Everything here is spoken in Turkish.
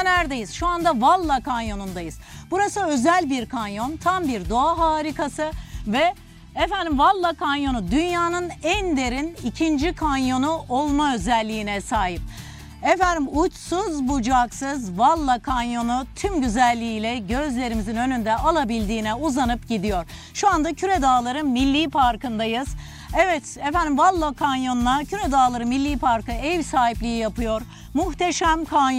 neredeyiz? Şu anda Valla Kanyonu'ndayız. Burası özel bir kanyon, tam bir doğa harikası ve efendim Valla Kanyonu dünyanın en derin ikinci kanyonu olma özelliğine sahip. Efendim uçsuz bucaksız Valla Kanyonu tüm güzelliğiyle gözlerimizin önünde alabildiğine uzanıp gidiyor. Şu anda Küre Dağları Milli Parkı'ndayız. Evet efendim Valla Kanyonu'na Küre Dağları Milli Parkı ev sahipliği yapıyor. Muhteşem kanyon.